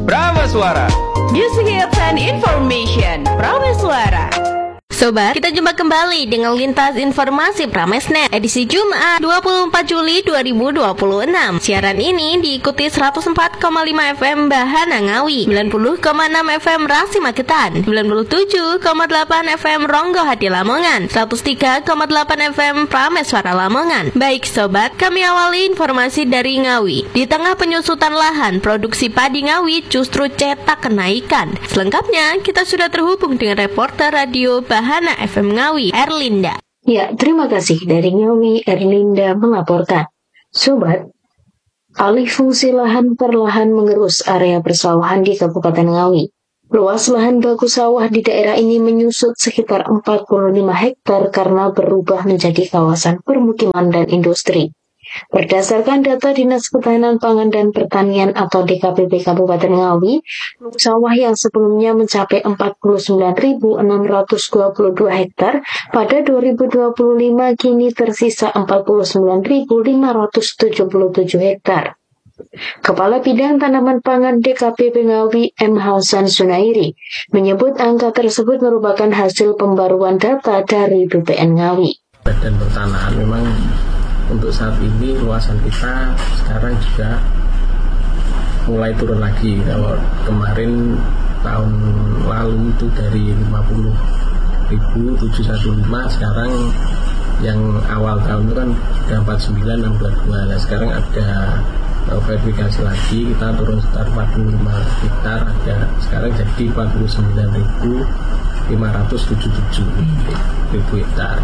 Prameswara. Music Hits and Information. Prameswara. Sobat, kita jumpa kembali dengan Lintas Informasi Pramesnet edisi Jumat 24 Juli 2026. Siaran ini diikuti 104,5 FM Bahana Ngawi, 90,6 FM Rasi Magetan, 97,8 FM Ronggo Hati Lamongan, 103,8 FM Prameswara Lamongan. Baik sobat, kami awali informasi dari Ngawi. Di tengah penyusutan lahan, produksi padi Ngawi justru cetak kenaikan. Selengkapnya, kita sudah terhubung dengan reporter radio Bahana FM Ngawi, Erlinda. Ya, terima kasih. Dari Ngawi, Erlinda melaporkan. Sobat, alih fungsi lahan perlahan mengerus area persawahan di Kabupaten Ngawi. Luas lahan baku sawah di daerah ini menyusut sekitar 45 hektar karena berubah menjadi kawasan permukiman dan industri. Berdasarkan data Dinas Ketahanan Pangan dan Pertanian atau DKPP Kabupaten Ngawi, sawah yang sebelumnya mencapai 49.622 hektar pada 2025 kini tersisa 49.577 hektar. Kepala Bidang Tanaman Pangan DKPP Ngawi M. Hasan Sunairi menyebut angka tersebut merupakan hasil pembaruan data dari BPN Ngawi. Badan Pertanahan memang untuk saat ini luasan kita sekarang juga mulai turun lagi. Kalau kemarin tahun lalu itu dari 50.715, sekarang yang awal tahun itu kan sudah 49.622. Nah, sekarang ada verifikasi lagi, kita turun sekitar 45 hektar, ada sekarang jadi 49.577 hektar.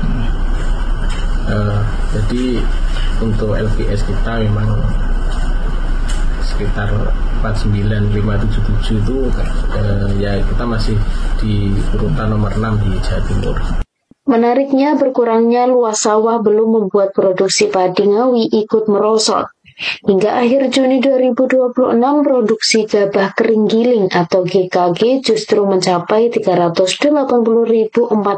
Jadi untuk LPS kita memang sekitar 49.577 itu ya kita masih di urutan nomor 6 di Jawa Timur. Menariknya, berkurangnya luas sawah belum membuat produksi padi Ngawi ikut merosot. Hingga akhir Juni 2026, produksi gabah kering giling atau GKG justru mencapai 380.423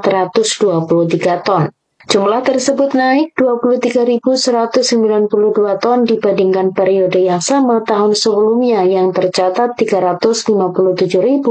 ton. Jumlah tersebut naik 23.192 ton dibandingkan periode yang sama tahun sebelumnya yang tercatat 357.231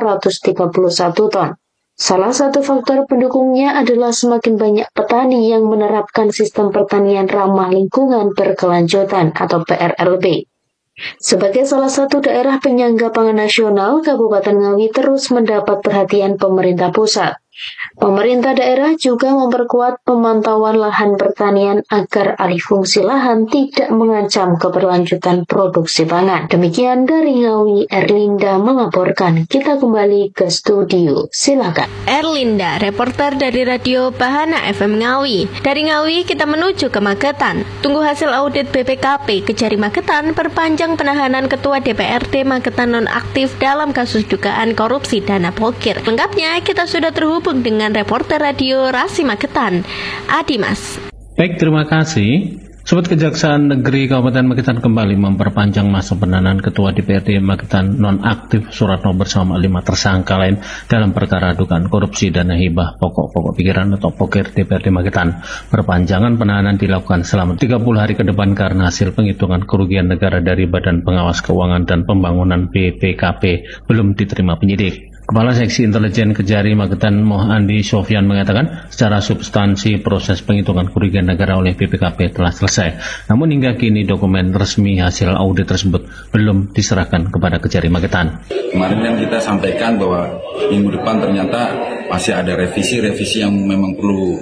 ton. Salah satu faktor pendukungnya adalah semakin banyak petani yang menerapkan sistem pertanian ramah lingkungan berkelanjutan atau PRLB. Sebagai salah satu daerah penyangga pangan nasional, Kabupaten Ngawi terus mendapat perhatian pemerintah pusat. Pemerintah daerah juga memperkuat pemantauan lahan pertanian agar alih fungsi lahan tidak mengancam keberlanjutan produksi pangan. Demikian dari Ngawi, Erlinda melaporkan. Kita kembali ke studio. Silakan. Erlinda, reporter dari radio Bahana FM Ngawi. Dari Ngawi kita menuju ke Magetan. Tunggu hasil audit BPKP Kejari Magetan perpanjang penahanan Ketua DPRD Magetan nonaktif dalam kasus dugaan korupsi dana pokir. Lengkapnya kita sudah terhubung dengan reporter radio Rasi Magetan, Adimas. Baik, terima kasih. Sobat, Kejaksaan Negeri Kabupaten Magetan kembali memperpanjang masa penahanan Ketua DPRD Magetan nonaktif Suratno bersama 5 tersangka lain dalam perkara dugaan korupsi dana hibah pokok pikiran atau pokir DPRD Magetan. Perpanjangan penahanan dilakukan selama 30 hari ke depan karena hasil penghitungan kerugian negara dari Badan Pengawas Keuangan dan Pembangunan BPKP belum diterima penyidik. Kepala Seksi Intelijen Kejari Magetan Mohandi Sofyan mengatakan secara substansi proses penghitungan kerugian negara oleh BPKP telah selesai. Namun hingga kini dokumen resmi hasil audit tersebut belum diserahkan kepada Kejari Magetan. Kemarin kan kita sampaikan bahwa minggu depan ternyata masih ada revisi yang memang perlu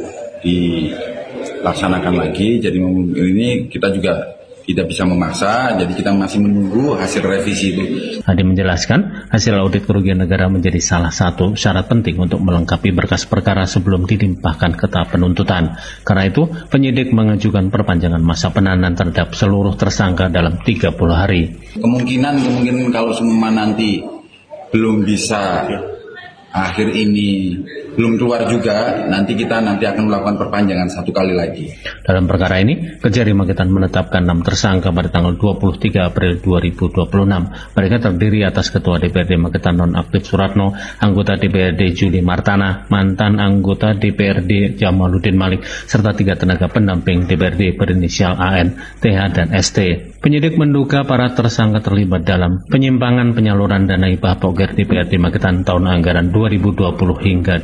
dilaksanakan lagi. Jadi ini kita juga tidak bisa memaksa, jadi kita masih menunggu hasil revisi itu. Hadi menjelaskan, hasil audit kerugian negara menjadi salah satu syarat penting untuk melengkapi berkas perkara sebelum dilimpahkan ke tahap penuntutan. Karena itu, penyidik mengajukan perpanjangan masa penahanan terhadap seluruh tersangka dalam 30 hari. Kemungkinan kalau semua nanti belum bisa akhir ini belum keluar juga, nanti akan melakukan perpanjangan 1 kali lagi. Dalam perkara ini, Kejari Magetan menetapkan 6 tersangka pada tanggal 23 April 2026. Mereka terdiri atas Ketua DPRD Magetan nonaktif Suratno, anggota DPRD Juli Martana, mantan anggota DPRD Jamaluddin Malik, serta 3 tenaga pendamping DPRD berinisial AN, TH, dan ST. Penyidik menduga para tersangka terlibat dalam penyimpangan penyaluran dana hibah Poker DPRD Magetan tahun anggaran 2020 hingga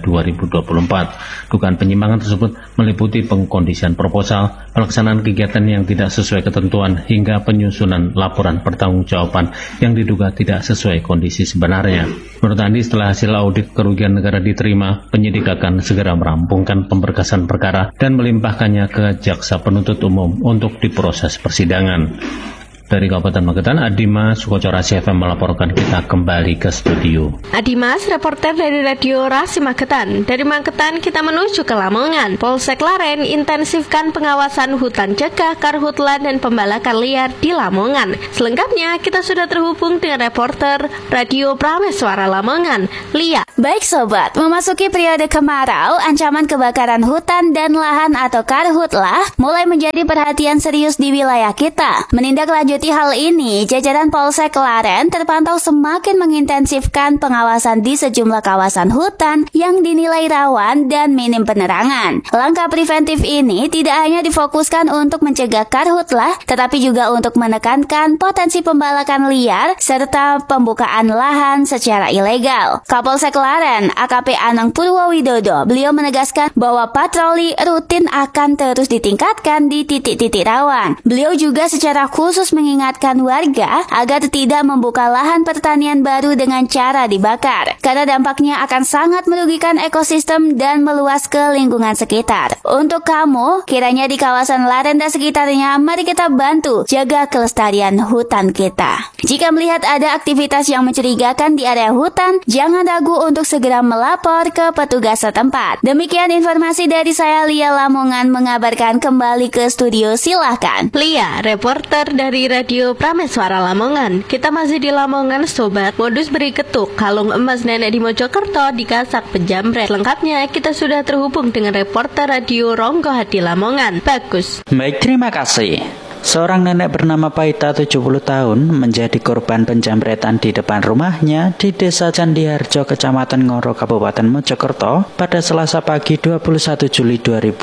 2024. Dugaan penyimpangan tersebut meliputi pengkondisian proposal, pelaksanaan kegiatan yang tidak sesuai ketentuan, hingga penyusunan laporan pertanggungjawaban yang diduga tidak sesuai kondisi sebenarnya. Menurut Andi, setelah hasil audit kerugian negara diterima, penyidik akan segera merampungkan pemberkasan perkara dan melimpahkannya ke Jaksa Penuntut Umum untuk diproses persidangan. Dari Kabupaten Magetan, Adimas Sukoco Rasi FM melaporkan. Kita kembali ke studio. Adimas, reporter dari Radio Rasi Magetan. Dari Magetan kita menuju ke Lamongan. Polsek Laren intensifkan pengawasan hutan cegah, karhutla, dan pembalakan liar di Lamongan. Selengkapnya kita sudah terhubung dengan reporter Radio Prameswara Lamongan, Lia. Baik sobat, memasuki periode kemarau, ancaman kebakaran hutan dan lahan atau karhutla mulai menjadi perhatian serius di wilayah kita. Menindaklanjuti hal ini, jajaran Polsek Laren terpantau semakin mengintensifkan pengawasan di sejumlah kawasan hutan yang dinilai rawan dan minim penerangan. Langkah preventif ini tidak hanya difokuskan untuk mencegah karhutlah, tetapi juga untuk menekankan potensi pembalakan liar serta pembukaan lahan secara ilegal. Kapolsek Laren, AKP Anang Purwowidodo, beliau menegaskan bahwa patroli rutin akan terus ditingkatkan di titik-titik rawan. Beliau juga secara khusus mengingatkan warga agar tidak membuka lahan pertanian baru dengan cara dibakar, karena dampaknya akan sangat merugikan ekosistem dan meluas ke lingkungan sekitar. Untuk kamu, kiranya di kawasan Laren dan sekitarnya, mari kita bantu jaga kelestarian hutan kita. Jika melihat ada aktivitas yang mencurigakan di area hutan, jangan ragu untuk segera melapor ke petugas setempat. Demikian informasi dari saya, Lia Lamongan, mengabarkan. Kembali ke studio, silahkan. Lia, reporter dari Radio Prameswara Lamongan. Kita masih di Lamongan, sobat. Modus beri ketuk kalung emas nenek di Mojokerto dikasak penjamret. Lengkapnya kita sudah terhubung dengan reporter Radio Ronggo Hadi Lamongan, Bagus. Baik, terima kasih. Seorang nenek bernama Paita 70 tahun menjadi korban penjamretan di depan rumahnya di Desa Candiharjo, Kecamatan Ngoro, Kabupaten Mojokerto pada Selasa pagi 21 Juli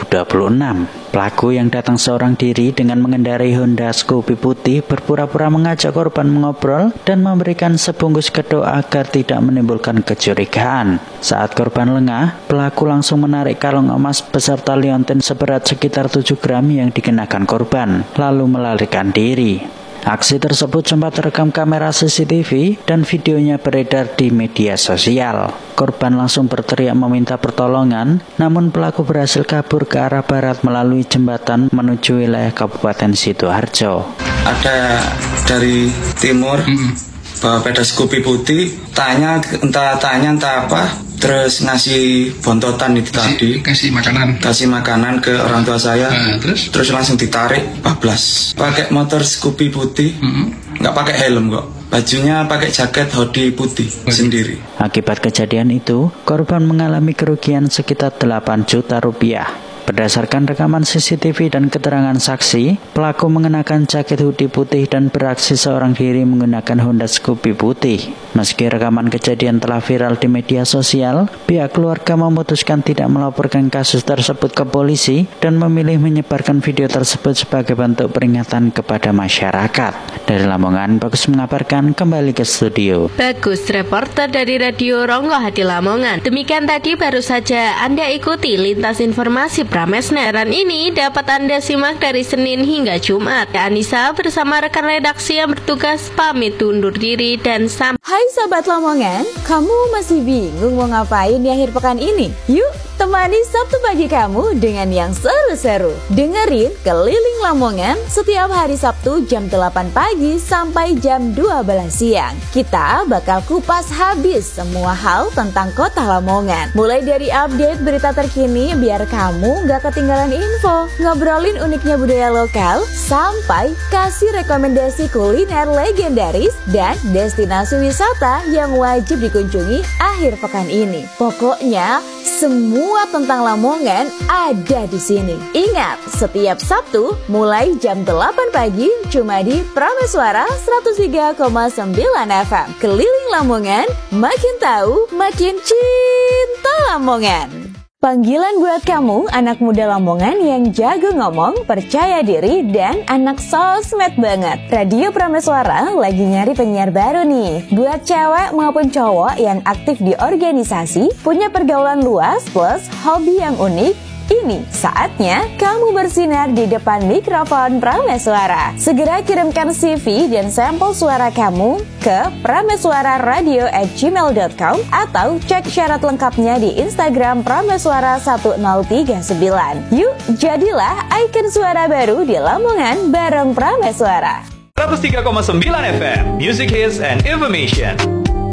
2026. Pelaku yang datang seorang diri dengan mengendarai Honda Scoopy putih berpura-pura mengajak korban mengobrol dan memberikan sebungkus kedok agar tidak menimbulkan kecurigaan. Saat korban lengah, pelaku langsung menarik kalung emas beserta liontin seberat sekitar 7 gram yang dikenakan korban, lalu melarikan diri. Aksi tersebut sempat terekam kamera CCTV dan videonya beredar di media sosial. Korban langsung berteriak meminta pertolongan, namun pelaku berhasil kabur ke arah barat melalui jembatan menuju wilayah Kabupaten Sidoarjo. Ada dari timur bawa sepeda Scoopy putih, entah apa, terus ngasih bontotan itu tadi, kasih makanan ke orang tua saya, terus langsung ditarik, bablas. Pakai motor Scoopy putih, nggak pakai helm kok, bajunya pakai jaket hoodie putih sendiri. Akibat kejadian itu, korban mengalami kerugian sekitar 8 juta rupiah. Berdasarkan rekaman CCTV dan keterangan saksi, pelaku mengenakan jaket hoodie putih dan beraksi seorang diri menggunakan Honda Scoopy putih. Meski rekaman kejadian telah viral di media sosial, pihak keluarga memutuskan tidak melaporkan kasus tersebut ke polisi dan memilih menyebarkan video tersebut sebagai bentuk peringatan kepada masyarakat. Dari Lamongan, Bagus mengabarkan. Kembali ke studio. Bagus, reporter dari Radio Ronggo Hadi Lamongan. Demikian tadi baru saja Anda ikuti lintas informasi Pramesnet. Dan ini dapat Anda simak dari Senin hingga Jumat. Anissa bersama rekan redaksi yang bertugas pamit undur diri dan sampai. Hai sahabat Lamongan, kamu masih bingung mau ngapain di akhir pekan ini? Yuk Temani Sabtu pagi kamu dengan yang seru-seru. Dengerin Keliling Lamongan setiap hari Sabtu jam 8 pagi sampai jam 12 siang. Kita bakal kupas habis semua hal tentang kota Lamongan. Mulai dari update berita terkini biar kamu gak ketinggalan info, ngobrolin uniknya budaya lokal, sampai kasih rekomendasi kuliner legendaris dan destinasi wisata yang wajib dikunjungi akhir pekan ini. Pokoknya semua tentang Lamongan ada di sini. Ingat, setiap Sabtu mulai jam 8 pagi cuma di Prameswara 103,9 FM. Keliling Lamongan, makin tahu, makin cinta Lamongan. Panggilan buat kamu, anak muda Lamongan yang jago ngomong, percaya diri, dan anak sosmed banget. Radio Prameswara lagi nyari penyiar baru nih. Buat cewek maupun cowok yang aktif di organisasi, punya pergaulan luas plus hobi yang unik, ini saatnya kamu bersinar di depan mikrofon Prameswara. Segera kirimkan CV dan sampel suara kamu ke prameswararadio@gmail.com atau cek syarat lengkapnya di Instagram Prameswara 1039. Yuk, jadilah ikon suara baru di Lamongan bareng Prameswara. 103,9 FM, Music Hits and Information.